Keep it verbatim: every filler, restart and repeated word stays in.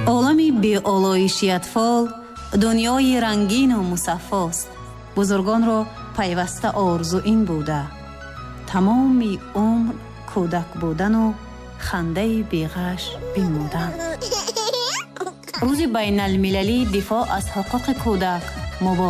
عالمی بی آلایشی اطفال دنیای رنگین و مصفاست. بزرگان را پیوسته آرزو این بوده تمامی عمر کودک بودن و خنده بیغش بنمودن. روز بین المللی دفاع از حقوق کودک مبارک.